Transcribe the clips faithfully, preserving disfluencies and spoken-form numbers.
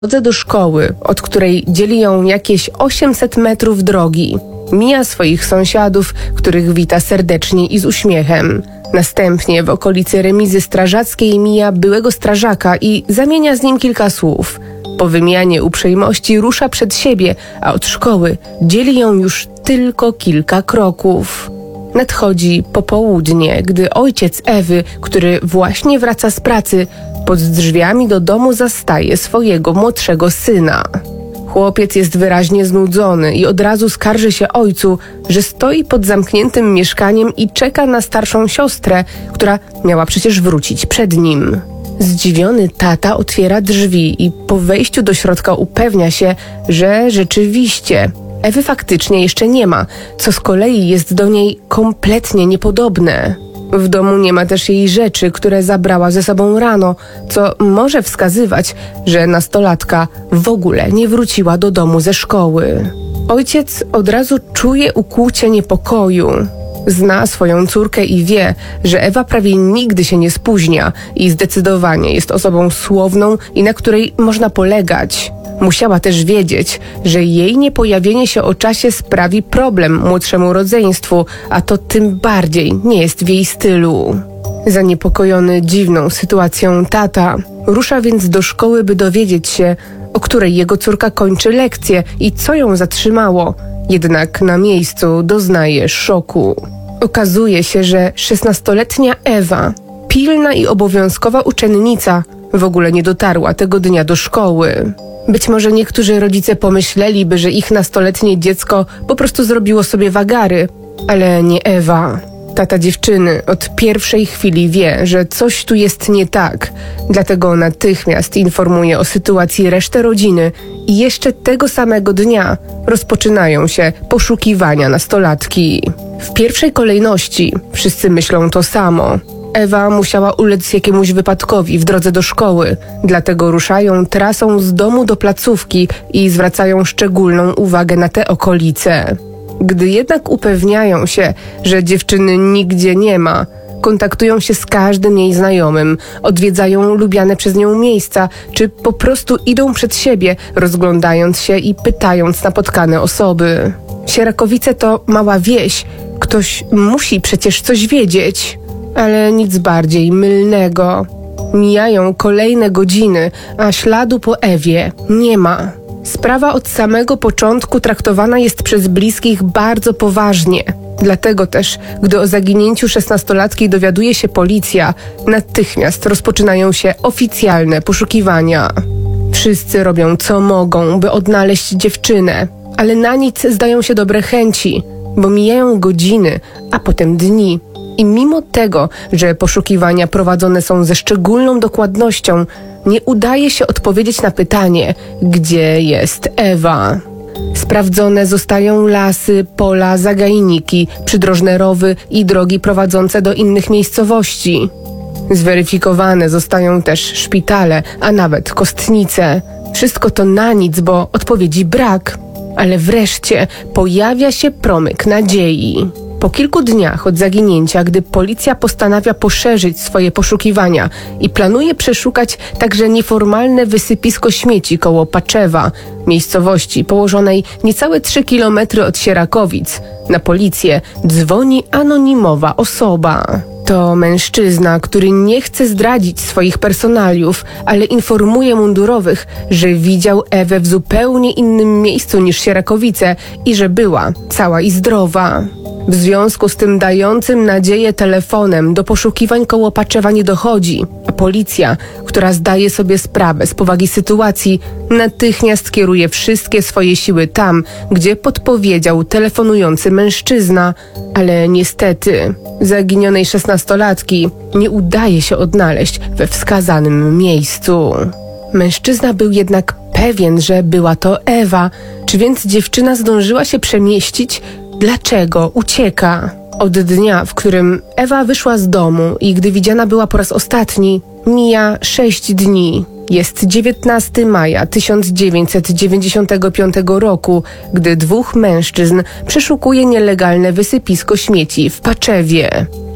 drodze do szkoły, od której dzieli ją jakieś osiemset metrów drogi. Mija swoich sąsiadów, których wita serdecznie i z uśmiechem. Następnie w okolicy remizy strażackiej mija byłego strażaka i zamienia z nim kilka słów. Po wymianie uprzejmości rusza przed siebie, a od szkoły dzieli ją już tylko kilka kroków. Nadchodzi popołudnie, gdy ojciec Ewy, który właśnie wraca z pracy, pod drzwiami do domu zastaje swojego młodszego syna. Chłopiec jest wyraźnie znudzony i od razu skarży się ojcu, że stoi pod zamkniętym mieszkaniem i czeka na starszą siostrę, która miała przecież wrócić przed nim. Zdziwiony tata otwiera drzwi i po wejściu do środka upewnia się, że rzeczywiście Ewy faktycznie jeszcze nie ma, co z kolei jest do niej kompletnie niepodobne. W domu nie ma też jej rzeczy, które zabrała ze sobą rano, co może wskazywać, że nastolatka w ogóle nie wróciła do domu ze szkoły. Ojciec od razu czuje ukłucie niepokoju. Zna swoją córkę i wie, że Ewa prawie nigdy się nie spóźnia i zdecydowanie jest osobą słowną i na której można polegać. Musiała też wiedzieć, że jej niepojawienie się o czasie sprawi problem młodszemu rodzeństwu, a to tym bardziej nie jest w jej stylu. Zaniepokojony dziwną sytuacją tata rusza więc do szkoły, by dowiedzieć się, o której jego córka kończy lekcję i co ją zatrzymało. Jednak na miejscu doznaje szoku. Okazuje się, że szesnastoletnia Ewa, pilna i obowiązkowa uczennica, w ogóle nie dotarła tego dnia do szkoły. Być może niektórzy rodzice pomyśleliby, że ich nastoletnie dziecko po prostu zrobiło sobie wagary, ale nie Ewa. Tata dziewczyny od pierwszej chwili wie, że coś tu jest nie tak, dlatego natychmiast informuje o sytuacji resztę rodziny i jeszcze tego samego dnia rozpoczynają się poszukiwania nastolatki. W pierwszej kolejności wszyscy myślą to samo. Ewa musiała ulec jakiemuś wypadkowi w drodze do szkoły, dlatego ruszają trasą z domu do placówki i zwracają szczególną uwagę na te okolice. Gdy jednak upewniają się, że dziewczyny nigdzie nie ma, kontaktują się z każdym jej znajomym, odwiedzają lubiane przez nią miejsca, czy po prostu idą przed siebie, rozglądając się i pytając napotkane osoby. Sierakowice to mała wieś, ktoś musi przecież coś wiedzieć. Ale nic bardziej mylnego. Mijają kolejne godziny, a śladu po Ewie nie ma. Sprawa od samego początku traktowana jest przez bliskich bardzo poważnie. Dlatego też, gdy o zaginięciu szesnastolatki dowiaduje się policja, natychmiast rozpoczynają się oficjalne poszukiwania. Wszyscy robią co mogą, by odnaleźć dziewczynę, ale na nic zdają się dobre chęci, bo mijają godziny, a potem dni. I mimo tego, że poszukiwania prowadzone są ze szczególną dokładnością, nie udaje się odpowiedzieć na pytanie, gdzie jest Ewa. Sprawdzone zostają lasy, pola, zagajniki, przydrożne rowy i drogi prowadzące do innych miejscowości. Zweryfikowane zostają też szpitale, a nawet kostnice. Wszystko to na nic, bo odpowiedzi brak. Ale wreszcie pojawia się promyk nadziei. Po kilku dniach od zaginięcia, gdy policja postanawia poszerzyć swoje poszukiwania i planuje przeszukać także nieformalne wysypisko śmieci koło Paczewa, miejscowości położonej niecałe trzy kilometry od Sierakowic, na policję dzwoni anonimowa osoba. To mężczyzna, który nie chce zdradzić swoich personaliów, ale informuje mundurowych, że widział Ewę w zupełnie innym miejscu niż Sierakowice i że była cała i zdrowa. W związku z tym dającym nadzieję telefonem do poszukiwań koło Paczewa nie dochodzi, a policja, która zdaje sobie sprawę z powagi sytuacji, natychmiast kieruje wszystkie swoje siły tam, gdzie podpowiedział telefonujący mężczyzna, ale niestety zaginionej szesnastolatki nie udaje się odnaleźć we wskazanym miejscu. Mężczyzna był jednak pewien, że była to Ewa, czy więc dziewczyna zdążyła się przemieścić? Dlaczego ucieka? Od dnia, w którym Ewa wyszła z domu i gdy widziana była po raz ostatni, mija sześć dni. Jest dziewiętnastego maja tysiąc dziewięćset dziewięćdziesiątego piątego roku, gdy dwóch mężczyzn przeszukuje nielegalne wysypisko śmieci w Paczewie.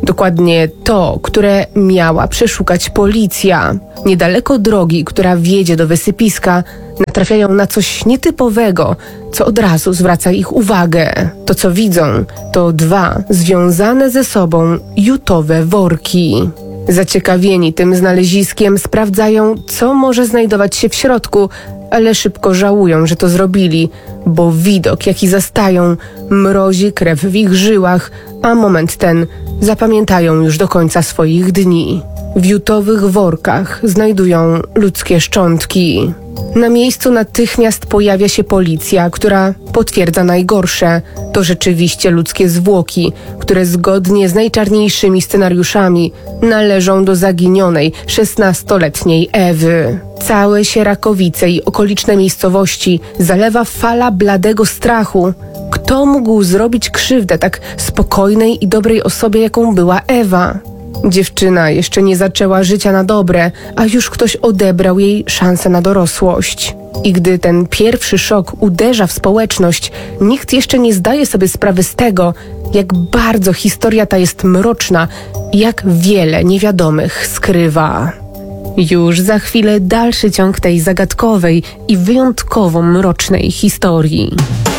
Dokładnie to, które miała przeszukać policja. Niedaleko drogi, która wiedzie do wysypiska, natrafiają na coś nietypowego, co od razu zwraca ich uwagę. To, co widzą, to dwa związane ze sobą jutowe worki. Zaciekawieni tym znaleziskiem sprawdzają, co może znajdować się w środku, ale szybko żałują, że to zrobili, bo widok, jaki zastają, mrozi krew w ich żyłach, a moment ten zapamiętają już do końca swoich dni. W jutowych workach znajdują ludzkie szczątki. Na miejscu natychmiast pojawia się policja, która potwierdza najgorsze. To rzeczywiście ludzkie zwłoki, które zgodnie z najczarniejszymi scenariuszami należą do zaginionej szesnastoletniej Ewy. Całe Sierakowice i okoliczne miejscowości zalewa fala bladego strachu. Kto mógł zrobić krzywdę tak spokojnej i dobrej osobie, jaką była Ewa? Dziewczyna jeszcze nie zaczęła życia na dobre, a już ktoś odebrał jej szansę na dorosłość. I gdy ten pierwszy szok uderza w społeczność, nikt jeszcze nie zdaje sobie sprawy z tego, jak bardzo historia ta jest mroczna i jak wiele niewiadomych skrywa. Już za chwilę dalszy ciąg tej zagadkowej i wyjątkowo mrocznej historii.